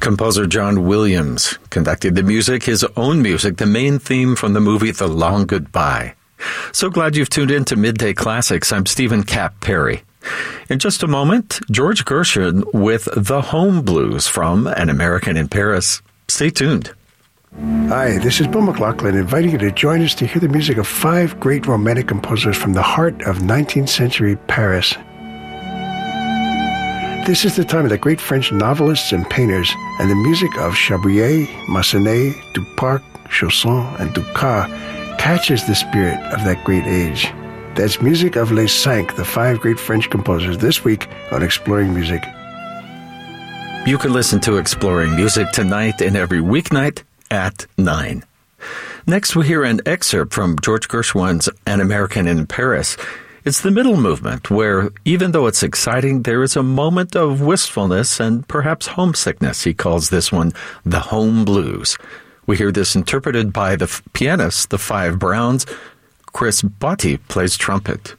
Composer John Williams conducted the music, his own music, the main theme from the movie The Long Goodbye. So glad you've tuned in to Midday Classics. I'm Stephen Cap Perry. In just a moment, George Gershwin with The Home Blues from An American in Paris. Stay tuned. Hi, this is Bill McLaughlin, inviting you to join us to hear the music of 5 great romantic composers from the heart of 19th century Paris. This is the time of the great French novelists and painters, and the music of Chabrier, Massenet, Duparc, Chausson, and Dukas catches the spirit of that great age. That's music of Les Cinq, the 5 great French composers, this week on Exploring Music. You can listen to Exploring Music tonight and every weeknight at 9. Next, we hear an excerpt from George Gershwin's An American in Paris. It's the middle movement where, even though it's exciting, there is a moment of wistfulness and perhaps homesickness. He calls this one the Home Blues. We hear this interpreted by the pianist, the Five Browns. Chris Botti plays trumpet.